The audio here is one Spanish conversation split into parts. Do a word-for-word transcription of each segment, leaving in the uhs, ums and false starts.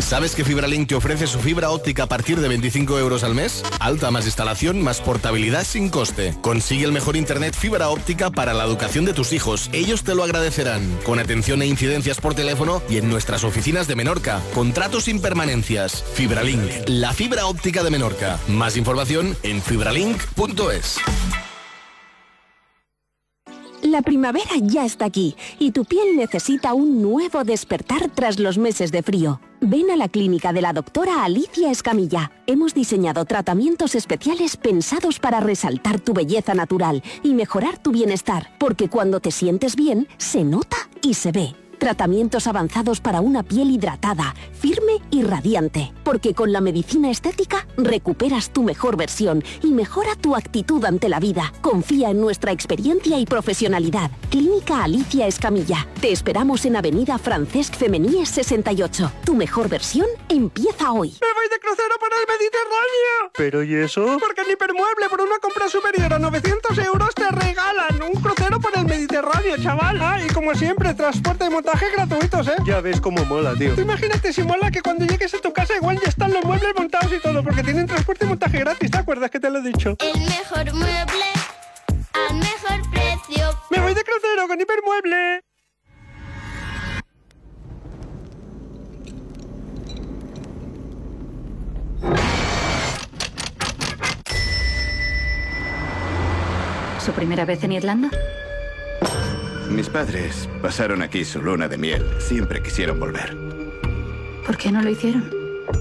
¿Sabes que FibraLink te ofrece su fibra óptica a partir de veinticinco euros al mes? Alta más instalación más portabilidad sin coste. Consigue el mejor internet fibra óptica para la educación de tus hijos. Ellos te lo agradecerán. Con atención e incidencias por teléfono y en nuestras oficinas de Menorca. Contratos sin permanencias. FibraLink, la fibra óptica de Menorca. Más información en fibralink punto es. La primavera ya está aquí y tu piel necesita un nuevo despertar tras los meses de frío. Ven a la clínica de la doctora Alicia Escamilla. Hemos diseñado tratamientos especiales pensados para resaltar tu belleza natural y mejorar tu bienestar, porque cuando te sientes bien, se nota y se ve. Tratamientos avanzados para una piel hidratada, firme y radiante. Porque con la medicina estética recuperas tu mejor versión y mejora tu actitud ante la vida. Confía en nuestra experiencia y profesionalidad. Clínica Alicia Escamilla. Te esperamos en Avenida Francesc Femeníes sesenta y ocho. Tu mejor versión empieza hoy. ¡Me voy de crucero para el Mediterráneo! ¿Pero y eso? Porque en Hipermueble, por una compra superior a novecientos euros, te regalan un crucero por el Mediterráneo, chaval. Ah, y como siempre, transporte y montaje gratuitos, ¿eh? Ya ves cómo mola, tío. Tú imagínate si mola que cuando llegues a tu casa igual ya están los muebles montados y todo, porque tienen transporte y montaje gratis, ¿te acuerdas que te lo he dicho? El mejor mueble al mejor precio. ¡Me voy de crucero con Hipermueble! ¿Su primera vez en Irlanda? Mis padres pasaron aquí su luna de miel. Siempre quisieron volver. ¿Por qué no lo hicieron?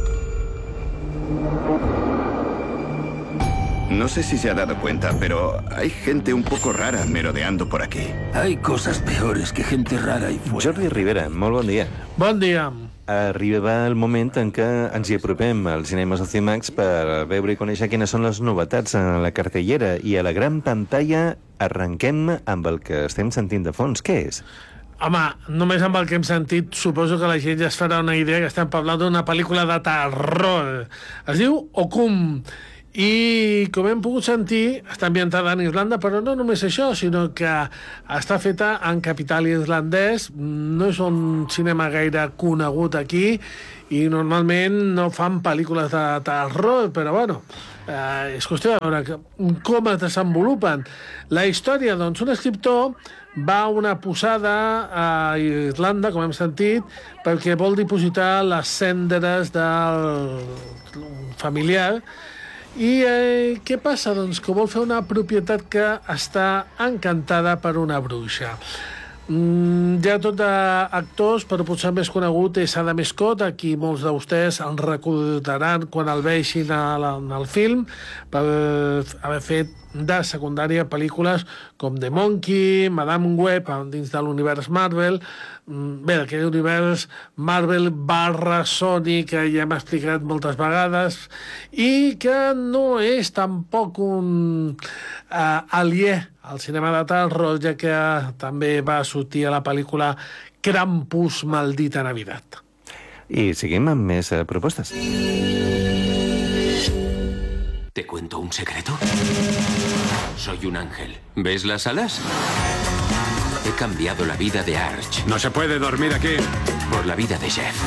No sé si se ha dado cuenta, pero hay gente un poco rara merodeando por aquí. Hay cosas peores que gente rara y fuera. Jordi Rivera, molt bon dia. Bon dia. Arriba el moment en què ens hi apropem als cinemes del CIMAX per veure i conèixer quines són les novetats a la cartellera i a la gran pantalla. Arrenquem amb el que estem sentint de fons. Què és? Home, només amb el que hem sentit, suposo que la gent ja es farà una idea que estem parlant d'una pel·lícula de terror. Es diu Okum. I, com hem pogut sentir, està ambientada en Irlanda, però no només això, sinó que està feta en capital irlandès. No és un cinema gaire conegut aquí i normalment no fan pel·lícules de terror, però bueno, eh, és qüestió de veure com es desenvolupen. La història, doncs, un escriptor va a una posada a Irlanda, com hem sentit, perquè vol dipositar les cendres del familiar. I eh, què passa? Doncs que vol fer una propietat que està encantada per una bruixa. Mm, hi ha tot d'actors, però potser el més conegut és Adam Scott, a qui molts de vostès el recordaran quan el veixin en el film, per haver fet de secundària pel·lícules com The Monkey, Madame Web, dins de l'univers Marvel. Bé, d'aquell univers Marvel barra Sony que ja hem explicat moltes vegades i que no és tampoc un uh, aliè al cinema de terror, ja que també va sortir a la pel·lícula Krampus, maldita Navidad. I seguim amb més uh, propostes. ¿Te cuento un secreto? Soy un ángel. ¿Ves las alas? He cambiado la vida de Arch. No se puede dormir aquí. Por la vida de Jeff.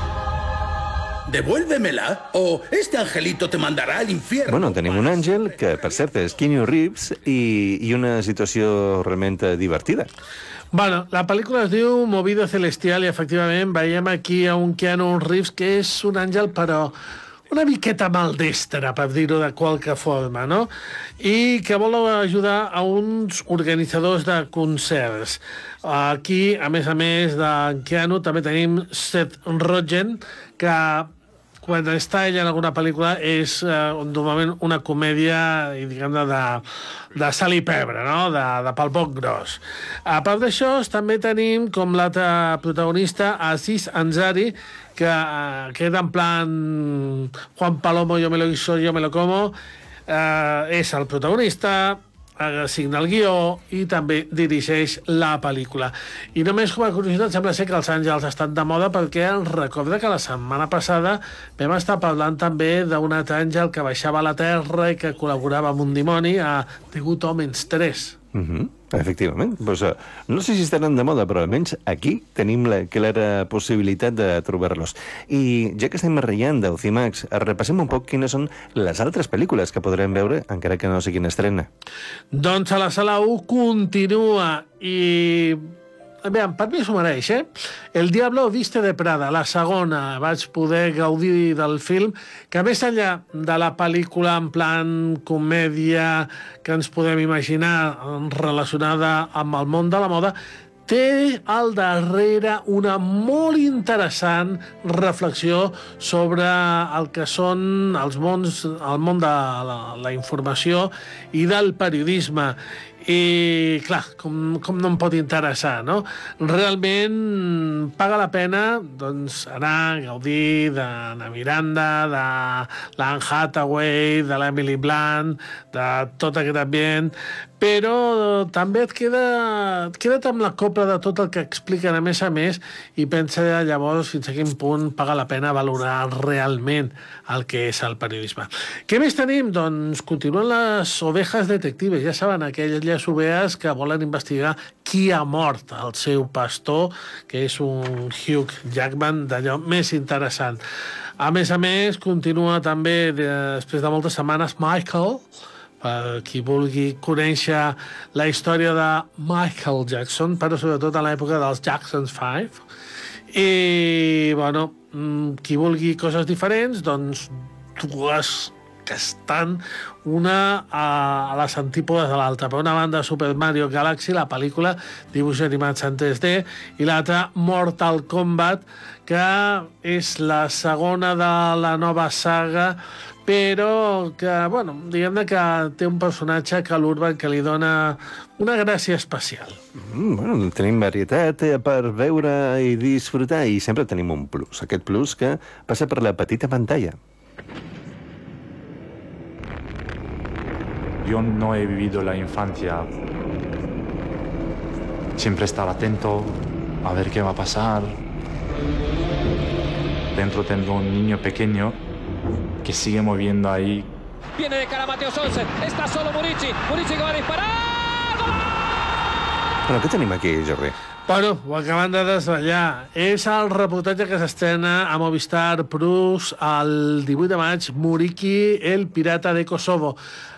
Devuélvemela o este angelito te mandará al infierno. Bueno, tenim un àngel que, per cert, és Keanu Reeves i, i una situació realment divertida. Bueno, la pel·lícula es diu Movida Celestial i, efectivament, veiem aquí a un Keanu Reeves que és un àngel, però una miqueta maldestra, per dir-ho de qualque forma, no? I que vol ajudar a uns organitzadors de concerts. Aquí, a més a més de Keanu, també tenim Seth Rogen, que quan està ella en alguna pel·lícula és eh, normalment una comèdia, diguem-ne, de, de sal i pebre, no? De, de pel poc gros. A part d'això, també tenim com l'altre protagonista, Aziz Ansari, que eh, queda en plan Juan Palomo, yo me lo guiso, yo me lo como. Eh, és el protagonista, signa el guió i també dirigeix la pel·lícula. I només com a curiositat, sembla ser que els àngels estan de moda, perquè recorda que la setmana passada vam estar parlant també d'un altre àngel que baixava a la Terra i que col·laborava amb un dimoni a The Good Omens tres. Uh-huh. Efectivament. Pues, uh, no sé si estaran de moda, però almenys aquí tenim la clara possibilitat de trobar-los. I ja que estem rellant d'Aucimax, repassem un poc quines són les altres pel·lícules que podrem veure, encara que no siguin estrena. Doncs a la sala u continua i... Aviam, per mi s'ho mereix, eh? El Diablo viste de Prada, la segona. Vaig poder gaudir del film, que més enllà de la pel·lícula en plan comèdia que ens podem imaginar relacionada amb el món de la moda, té al darrere una molt interessant reflexió sobre el que són els mons, el món de la, la informació i del periodisme. I, clar, com, com no em pot interessar, no? Realment paga la pena, doncs, anar a gaudir d'Anna Miranda, de l'Anne Hathaway, de l'Emily Blunt, de tot aquest ambient, però també et queda, et queda't amb la copla de tot el que expliquen a més a més i pensa llavors fins a quin punt paga la pena valorar realment el que és el periodisme. Què més tenim? Doncs continuen les ovejas detectives, ja saben, aquelles ovees que volen investigar qui ha mort el seu pastor, que és un Hugh Jackman d'allò més interessant. A més a més, continua també, després de moltes setmanes, Michael, per qui vulgui conèixer la història de Michael Jackson, però sobretot a l'època dels Jackson's Five. I, bueno, qui vulgui coses diferents, doncs dues que estan una a, a les antípodes de l'altra. Per una banda, Super Mario Galaxy, la pel·lícula, dibuixos animats en tres D, i l'altra, Mortal Kombat, que és la segona de la nova saga, però que, bueno, diguem-ne que té un personatge que l'Urban que li dona una gràcia especial. Mm, bueno, tenim varietat eh, per veure i disfrutar, i sempre tenim un plus. Aquest plus que passa per la petita pantalla. Yo no he vivido la infancia. Siempre estar atento a ver qué va a pasar. Dentro tengo un niño pequeño que sigue moviendo ahí. Viene de cara Mateo Sonsen, está solo Murici, Murici que va a disparar. Però què tenim aquí, Jordi? Bueno, ho acabem de desvetllar. És el reportatge que s'estrena a Movistar Plus el divuit de maig, Murici, el pirata de Kosovo.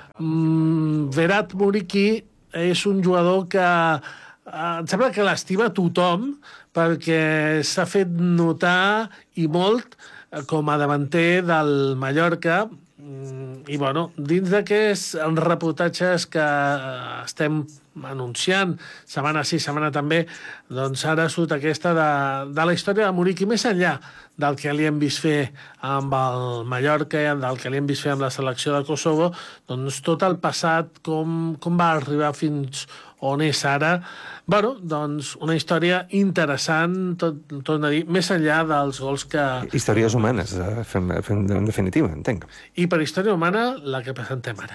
Mm, Verat Murici és un jugador que eh, em sembla que l'estima tothom perquè s'ha fet notar i molt eh, com a davanter del Mallorca mm, i bueno, dins d'aquests reportatges que eh, estem anunciant setmana sí, setmana també, doncs ara surt aquesta de, de la història de Murici més enllà del que li hem vist fer amb el Mallorca i del que li hem vist fer amb la selecció de Kosovo, doncs tot el passat, com, com va arribar fins on és ara. Bueno, doncs una història interessant, tot, torno a dir, més enllà dels gols que... Històries humanes, fem, fem, en definitiva, entenc. I per història humana, la que presentem ara.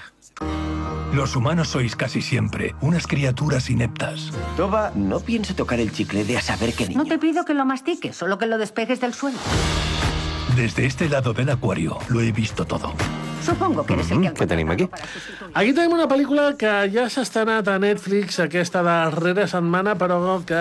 Los humanos sois casi siempre unas criaturas ineptas. Toba, no piense tocar el chicle de a saber qué niño. No te pido que lo mastiques, solo que lo despegues del suelo. Desde este lado del acuario lo he visto todo. Supongo que eres el que... Què tenim aquí? Aquí tenim una pel·lícula que ja s'ha estrenat a Netflix aquesta darrera setmana, però que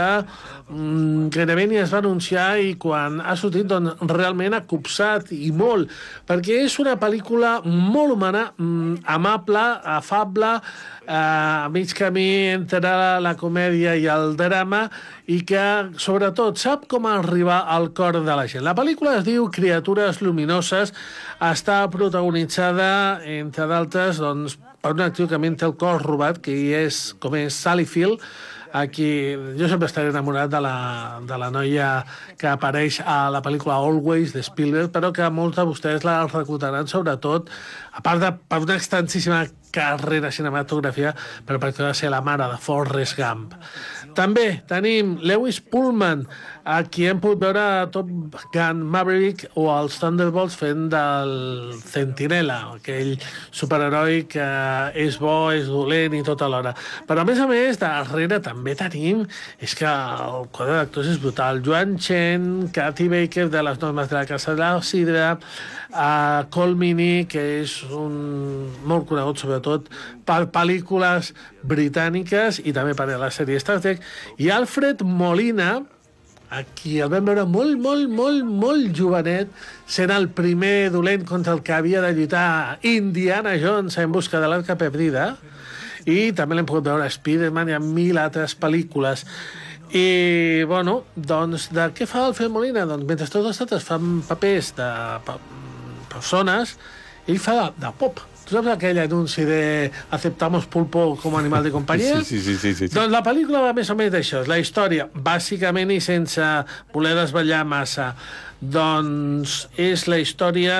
mm, gairebé ni es va anunciar i quan ha sortit doncs, realment ha copsat i molt, perquè és una pel·lícula molt humana, mm, amable, afable, eh, a mig camí entre la, la comèdia i el drama i que, sobretot, sap com arribar al cor de la gent. La pel·lícula es diu Criatures Luminoses, està protagonitzada, entre d'altres, doncs, per una actriu que a mi em té el cor robat, que és, com és Sally Field, a qui jo sempre estaré enamorat de la, de la noia que apareix a la pel·lícula Always, de Spielberg, però que molts de vostès la recordaran sobretot, a part de per una extensíssima carrera cinematogràfica, però perquè va ser la mare de Forrest Gump. També tenim Lewis Pullman, a qui hem pogut veure a Top Gun Maverick o els Thunderbolts fent del Centinela, aquell superheroi que és bo, és dolent i tot alhora. Però a més a més, darrere també tenim, és que el quadre d'actors és brutal, Joan Chen, Kathy Baker de Les normes de la Casa de la Sidra, a Cole Meany, que és un molt conegut sobre sobretot per pel·lícules britàniques i també per la sèrie Star Trek. I Alfred Molina, aquí el vam veure molt, molt, molt, molt jovenet, sent el primer dolent contra el que havia de lluitar Indiana Jones en busca de l'Arca Perdida, i també l'hem pogut veure a Spider-Man i a mil altres pel·lícules. I, bueno, doncs, de què fa Alfred Molina? Doncs, mentre tots els altres fan papers de persones, ell fa de, de pop. Tu saps aquell anunci de aceptamos pulpo com animal de companyia? Sí, sí, sí, sí, sí. Doncs la pel·lícula va més o menys d'això. És la història, bàsicament i sense voler desvetllar massa, doncs és la història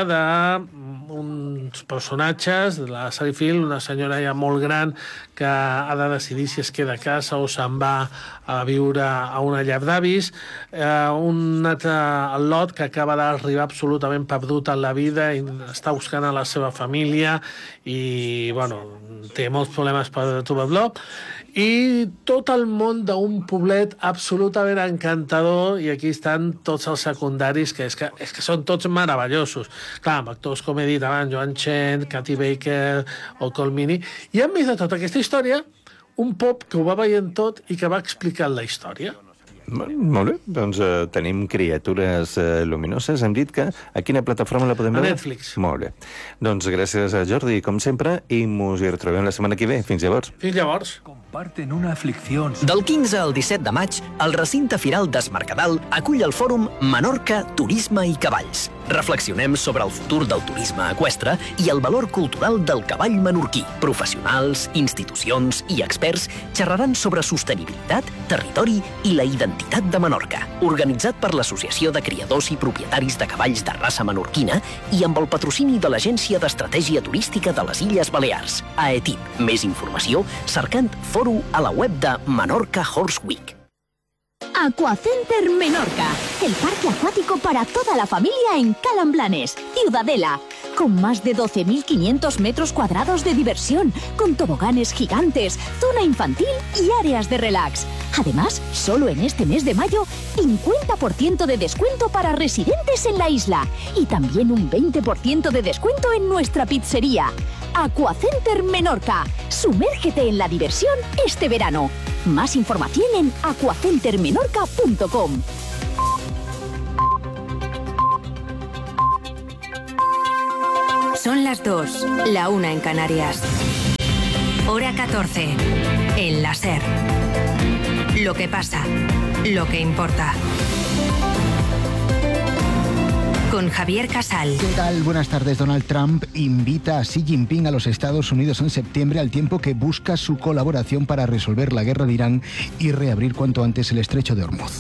d'uns personatges de la Sally Field, una senyora ja molt gran que ha de decidir si es queda a casa o se'n va a viure a una llar d'avis, eh, un altre, el Lot, que acaba d'arribar absolutament perdut en la vida i està buscant a la seva família i, bueno, té molts problemes per trobar-lo, i tot el món d'un poblet absolutament encantador, i aquí estan tots els secundaris, que és que, és que són tots meravellosos. Clar, amb actors, com he dit abans, Joan Chen, Kathy Baker o Colmini, i a més de tota aquesta història, un pop que ho va veient tot i que va explicant la història. Molt bé, doncs uh, tenim Criatures uh, luminoses. Hem dit que a quina plataforma la podem veure? A Netflix. Molt bé. Doncs gràcies a Jordi, com sempre, i mos hi retrobem la setmana que ve. Fins llavors. Fins llavors. Comparten una aflicción. Del quinze al disset de maig, el recinte firal d'Es Mercadal acull el fòrum Menorca, Turisme i Cavalls. Reflexionem sobre el futur del turisme eqüestre i el valor cultural del cavall menorquí. Professionals, institucions i experts xerraran sobre sostenibilitat, territori i la identitat de Menorca. Organitzat per l'Associació de Criadors i Propietaris de Cavalls de Raça Menorquina i amb el patrocini de l'Agència d'Estratègia Turística de les Illes Balears, AETIP. Més informació cercant foro a la web de Menorca Horse Week. Aquacenter Menorca, el parque acuático para toda la familia en Calamblanes, Ciudadela, con más de doce mil quinientos metros cuadrados de diversión, con toboganes gigantes, zona infantil y áreas de relax. Además, solo en este mes de mayo, cincuenta por ciento de descuento para residentes en la isla y también un veinte por ciento de descuento en nuestra pizzería. Aquacenter Menorca, sumérgete en la diversión este verano. Más información en aquacenter menorca punto com. Son las dos, la una en Canarias. Hora catorce, en la SER. Lo que pasa, lo que importa. Con Javier Casal. ¿Qué tal? Buenas tardes. Donald Trump invita a Xi Jinping a los Estados Unidos en septiembre, al tiempo que busca su colaboración para resolver la guerra de Irán y reabrir cuanto antes el estrecho de Hormuz.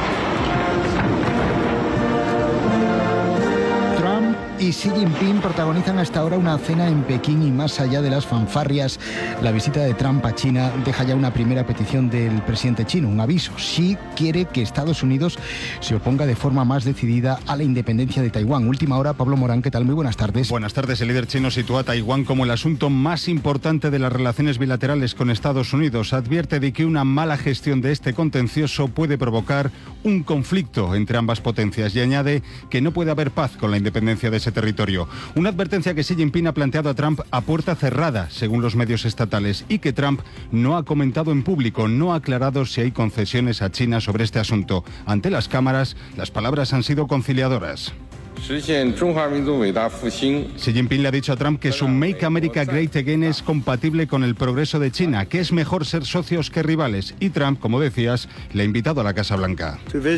Y Xi Jinping protagonizan hasta ahora una cena en Pekín y más allá de las fanfarrias, la visita de Trump a China deja ya una primera petición del presidente chino, un aviso. Xi quiere que Estados Unidos se oponga de forma más decidida a la independencia de Taiwán. Última hora, Pablo Morán, ¿qué tal? Muy buenas tardes. Buenas tardes. El líder chino sitúa a Taiwán como el asunto más importante de las relaciones bilaterales con Estados Unidos. Advierte de que una mala gestión de este contencioso puede provocar un conflicto entre ambas potencias y añade que no puede haber paz con la independencia de ese territorio. Una advertencia que Xi Jinping ha planteado a Trump a puerta cerrada, según los medios estatales, y que Trump no ha comentado en público, no ha aclarado si hay concesiones a China sobre este asunto. Ante las cámaras, las palabras han sido conciliadoras. Xi Jinping le ha dicho a Trump que su Make America Great Again es compatible con el progreso de China, que es mejor ser socios que rivales. Y Trump, como decías, le ha invitado a la Casa Blanca.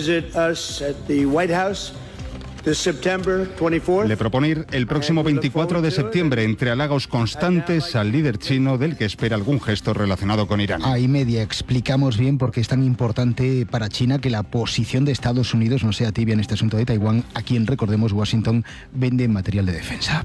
Le propone ir el próximo veinticuatro de septiembre, entre halagos constantes al líder chino, del que espera algún gesto relacionado con Irán. Ahí media explicamos bien por qué es tan importante para China que la posición de Estados Unidos no sea tibia en este asunto de Taiwán, a quien, recordemos, Washington vende material de defensa.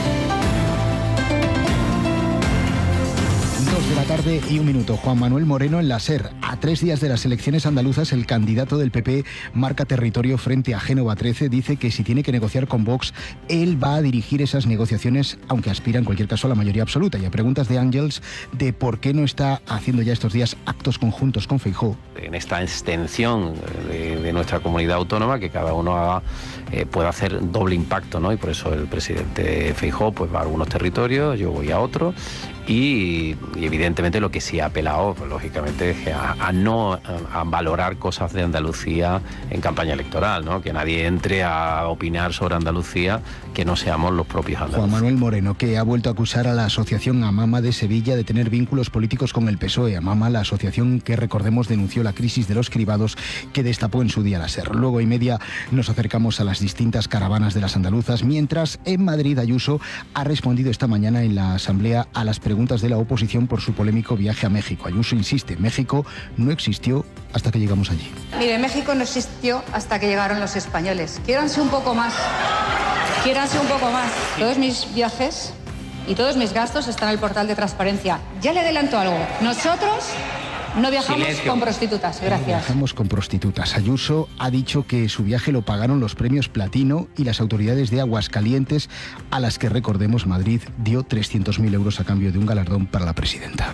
De la tarde y un minuto. Juan Manuel Moreno en la SER. A tres días de las elecciones andaluzas, el candidato del P P marca territorio frente a Génova trece. Dice que si tiene que negociar con Vox, él va a dirigir esas negociaciones, aunque aspira en cualquier caso a la mayoría absoluta. Y a preguntas de Ángels de por qué no está haciendo ya estos días actos conjuntos con Feijóo. En esta extensión de, de nuestra comunidad autónoma, que cada uno haga, eh, pueda hacer doble impacto, ¿no? Y por eso el presidente Feijóo pues va a algunos territorios, yo voy a otros. Y, y evidentemente lo que sí ha apelado, pues, lógicamente, es a, a no a, a valorar cosas de Andalucía en campaña electoral, ¿no? Que nadie entre a opinar sobre Andalucía que no seamos los propios andaluces. Juan Manuel Moreno, que ha vuelto a acusar a la asociación Amama de Sevilla de tener vínculos políticos con el P S O E. Amama, la asociación que, recordemos, denunció la crisis de los cribados que destapó en su día la SER. Luego y media nos acercamos a las distintas caravanas de las andaluzas, mientras en Madrid Ayuso ha respondido esta mañana en la Asamblea a las preguntas de la oposición por su polémico viaje a México. Ayuso insiste, México no existió hasta que llegamos allí. Mire, México no existió hasta que llegaron los españoles. Quiéranse un poco más. Quiéranse un poco más. Todos mis viajes y todos mis gastos están en el portal de transparencia. Ya le adelanto algo. Nosotros no viajamos Silencio. con prostitutas. Gracias. No viajamos con prostitutas. Ayuso ha dicho que su viaje lo pagaron los premios Platino y las autoridades de Aguascalientes, a las que, recordemos, Madrid dio trescientos mil euros a cambio de un galardón para la presidenta.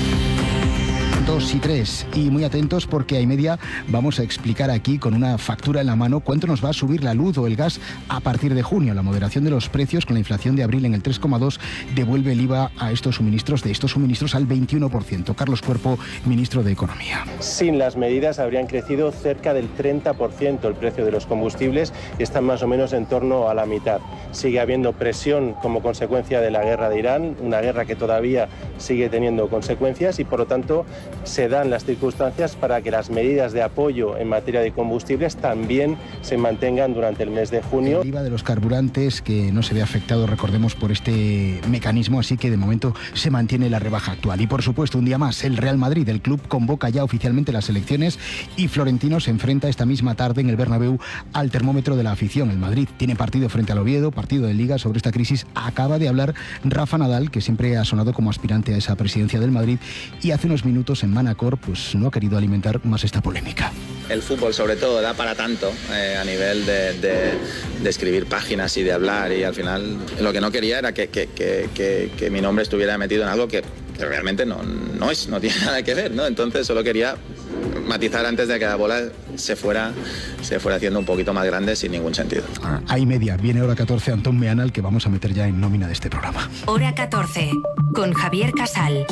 Dos y tres, y muy atentos porque a y media vamos a explicar aquí con una factura en la mano cuánto nos va a subir la luz o el gas a partir de junio. La moderación de los precios con la inflación de abril en el tres coma dos devuelve el I V A a estos suministros, de estos suministros al veintiuno por ciento. Carlos Cuerpo, ministro de Economía. Sin las medidas habrían crecido cerca del treinta por ciento el precio de los combustibles y están más o menos en torno a la mitad. Sigue habiendo presión como consecuencia de la guerra de Irán, una guerra que todavía sigue teniendo consecuencias y por lo tanto se dan las circunstancias para que las medidas de apoyo en materia de combustibles también se mantengan durante el mes de junio. El I V A de los carburantes que no se ve afectado, recordemos, por este mecanismo, así que de momento se mantiene la rebaja actual. Y por supuesto, un día más, el Real Madrid, el club, convoca ya oficialmente las elecciones y Florentino se enfrenta esta misma tarde en el Bernabéu al termómetro de la afición. El Madrid tiene partido frente al Oviedo, partido de Liga. Sobre esta crisis acaba de hablar Rafa Nadal, que siempre ha sonado como aspirante a esa presidencia del Madrid, y hace unos minutos en Manacor pues no ha querido alimentar más esta polémica. El fútbol sobre todo da para tanto eh, a nivel de, de, de escribir páginas y de hablar, y al final lo que no quería era que, que, que, que, que mi nombre estuviera metido en algo que, que realmente no, no es, no tiene nada que ver, ¿no? Entonces solo quería matizar antes de que la bola se fuera, se fuera haciendo un poquito más grande sin ningún sentido. A y media, viene hora catorce, Antón Meana, al que vamos a meter ya en nómina de este programa. Hora catorce, con Javier Casal.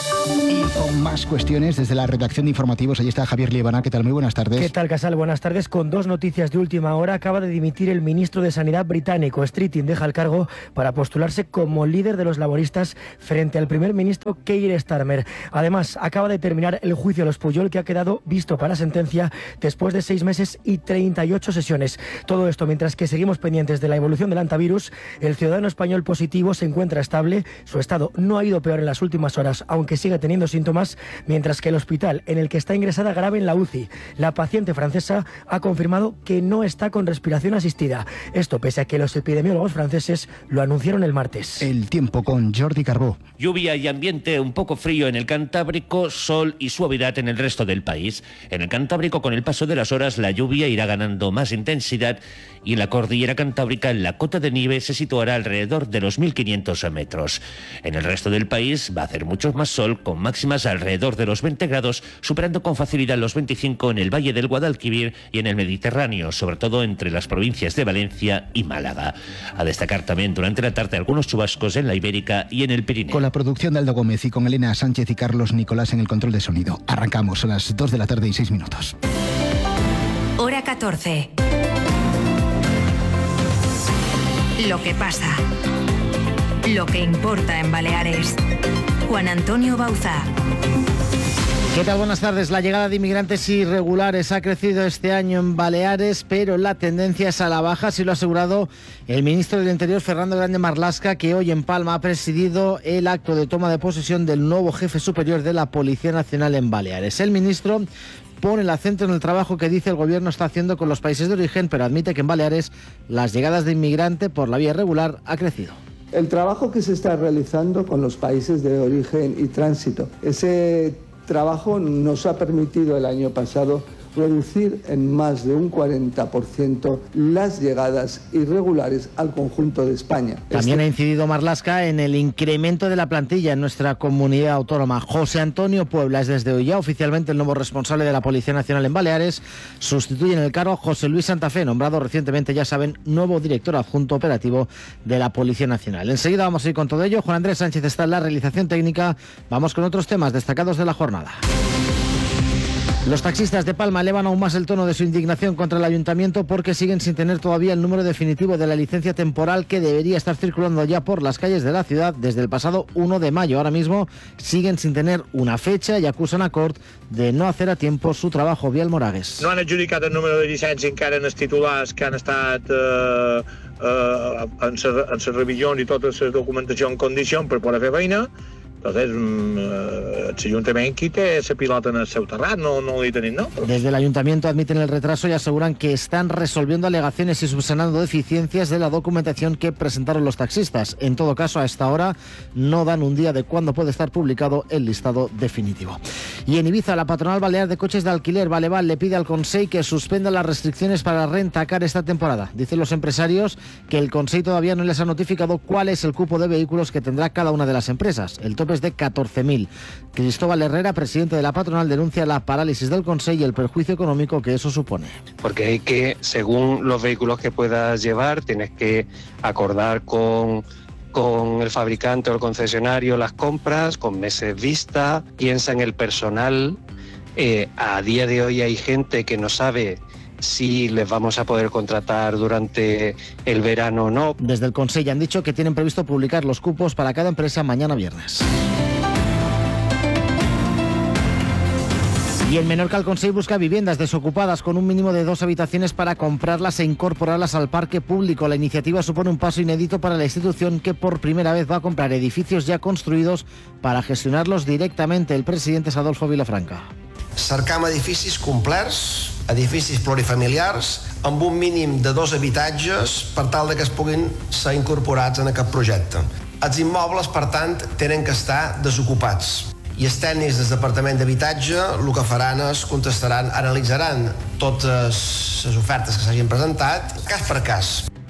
Y con más cuestiones desde la redacción de informativos, allí está Javier Liebana. ¿Qué tal? Muy buenas tardes. ¿Qué tal, Casal? Buenas tardes. Con dos noticias de última hora, acaba de dimitir el ministro de Sanidad británico. Streeting deja el cargo para postularse como líder de los laboristas frente al primer ministro Keir Starmer. Además, acaba de terminar el juicio a los Puyol, que ha quedado visto para sentencia después de seis meses y treinta y ocho sesiones. Todo esto mientras que seguimos pendientes de la evolución del antivirus. El ciudadano español positivo se encuentra estable. Su estado no ha ido peor en las últimas horas, aunque sigue teniendo síntomas, mientras que el hospital en el que está ingresada grave en la U C I, la paciente francesa, ha confirmado que no está con respiración asistida. Esto pese a que los epidemiólogos franceses lo anunciaron el martes. El tiempo con Jordi Carbó. Lluvia y ambiente un poco frío en el Cantábrico, sol y suavidad en el resto del país. En el Cantábrico, con el paso de las horas, la lluvia irá ganando más intensidad y en la cordillera cantábrica la cota de nieve se situará alrededor de los mil quinientos metros. En el resto del país va a hacer mucho más sol, con máximas alrededor de los veinte grados, superando con facilidad los veinticinco en el Valle del Guadalquivir y en el Mediterráneo, sobre todo entre las provincias de Valencia y Málaga. A destacar también durante la tarde algunos chubascos en la Ibérica y en el Pirineo. Con la producción de Aldo Gómez y con Elena Sánchez y Carlos Nicolás en el control de sonido. Arrancamos a las dos de la tarde y seis minutos. Hora catorce. Lo que pasa. Lo que importa en Baleares. Juan Antonio Bauzá. ¿Qué tal? Buenas tardes. La llegada de inmigrantes irregulares ha crecido este año en Baleares, pero la tendencia es a la baja, así lo ha asegurado el ministro del Interior, Fernando Grande Marlaska, que hoy en Palma ha presidido el acto de toma de posesión del nuevo jefe superior de la Policía Nacional en Baleares. El ministro pone el acento en el trabajo que dice el gobierno está haciendo con los países de origen, pero admite que en Baleares las llegadas de inmigrante por la vía irregular ha crecido. El trabajo que se está realizando con los países de origen y tránsito, ese trabajo nos ha permitido el año pasado reducir en más de un cuarenta por ciento las llegadas irregulares al conjunto de España. También ha incidido Marlaska en el incremento de la plantilla en nuestra comunidad autónoma. José Antonio Puebla es desde hoy ya oficialmente el nuevo responsable de la Policía Nacional en Baleares. Sustituye en el cargo a José Luis Santa Fe, nombrado recientemente, ya saben, nuevo director adjunto operativo de la Policía Nacional. Enseguida vamos a ir con todo ello. Juan Andrés Sánchez está en la realización técnica. Vamos con otros temas destacados de la jornada. Los taxistas de Palma elevan aún más el tono de su indignación contra el ayuntamiento porque siguen sin tener todavía el número definitivo de la licencia temporal que debería estar circulando ya por las calles de la ciudad desde el pasado uno de mayo. Ahora mismo siguen sin tener una fecha y acusan a Cort de no hacer a tiempo su trabajo. Biel Moragues. No han adjudicat el número de llicència encara en els titulars que han estat eh, eh, en la revisió i tota la documentació en condició per poder fer feina. Entonces, l'Ajuntament qui té esa pilota en el seu terrat, no, no li tenim, no? Desde el Ayuntamiento admiten el retraso y aseguran que están resolviendo alegaciones y subsanando deficiencias de la documentación que presentaron los taxistas. En todo caso, a esta hora no dan un día de cuándo puede estar publicado el listado definitivo. Y en Ibiza, la patronal balear de coches de alquiler, Valeval, le pide al Consell que suspenda las restricciones para rentacar esta temporada. Dicen los empresarios que el Consell todavía no les ha notificado cuál es el cupo de vehículos que tendrá cada una de las empresas. El tope es de catorce mil. Cristóbal Herrera, presidente de la patronal, denuncia la parálisis del Consell y el perjuicio económico que eso supone. Porque hay que, según los vehículos que puedas llevar, tienes que acordar con, con el fabricante o el concesionario las compras, con meses vista, piensa en el personal. Eh, a día de hoy hay gente que no sabe si les vamos a poder contratar durante el verano o no. Desde el Consell han dicho que tienen previsto publicar los cupos para cada empresa mañana viernes. Y en Menorca el Consell busca viviendas desocupadas con un mínimo de dos habitaciones para comprarlas e incorporarlas al parque público. La iniciativa supone un paso inédito para la institución que por primera vez va a comprar edificios ya construidos para gestionarlos directamente. El presidente es Adolfo Vilafranca. Cercam edificis complets, edificis plurifamiliars, amb un mínim de dos habitatges per tal de que es puguin ser incorporats en aquest projecte. Els immobles, per tant, tenen que estar desocupats. I els tècnics del Departament d'Habitatge el que faran és contestaran, analitzaran totes les ofertes que s'hagin presentat, cas per cas.